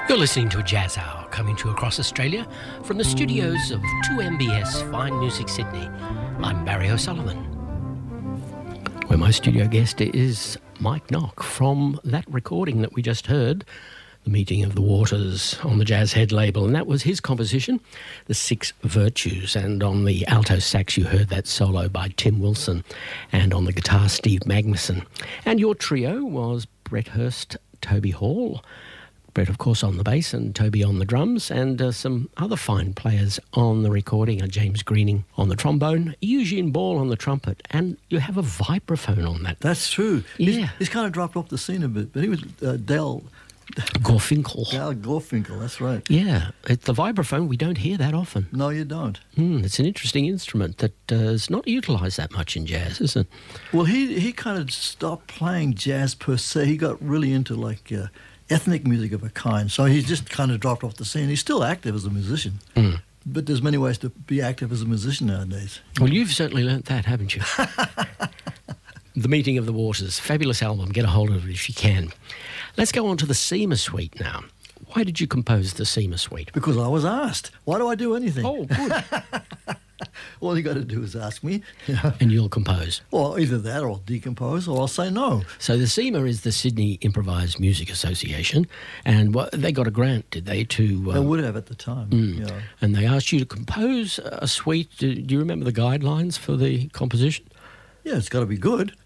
You're listening to a Jazz Hour coming to you across Australia from the studios of 2MBS Fine Music Sydney. I'm Barry O'Sullivan, where my studio guest is Mike Nock from that recording that we just heard, The Meeting of the Waters, on the Jazz Head label, and that was his composition, The Six Virtues. And on the alto sax you heard that solo by Tim Wilson, and on the guitar Steve Magnuson. And your trio was Brett Hurst, Toby Hall, Brett, of course, on the bass and Toby on the drums, and some other fine players on the recording are James Greening on the trombone, Eugene Ball on the trumpet, and you have a vibraphone on that. That's true. Yeah. He's kind of dropped off the scene a bit, but he was Dale Gorfinkel. Dale Gorfinkel, that's right. Yeah, it's the vibraphone, we don't hear that often. No, you don't. It's an interesting instrument that is not utilised that much in jazz, is it? Well, he kind of stopped playing jazz per se. He got really into ethnic music of a kind, so he's just kind of dropped off the scene. He's still active as a musician, but there's many ways to be active as a musician nowadays. Well, you've certainly learnt that, haven't you? The Meeting of the Waters, fabulous album. Get a hold of it if you can. Let's go on to the Seamer Suite now. Why did you compose the Seamer Suite? Because I was asked. Why do I do anything? Oh, good. All you got to do is ask me. And you'll compose. Or either that, or I'll decompose, or I'll say no. So the Seamer is the Sydney Improvised Music Association, and they got a grant, did they, to... They would have at the time. Yeah. And they asked you to compose a suite. Do you remember the guidelines for the composition? Yeah, it's got to be good.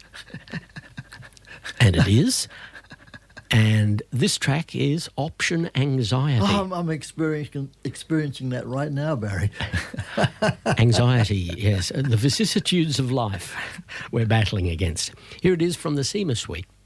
And it is. And this track is Option Anxiety. I'm experiencing that right now, Barry. Anxiety, yes. The vicissitudes of life we're battling against. Here it is from the Seamer Suite.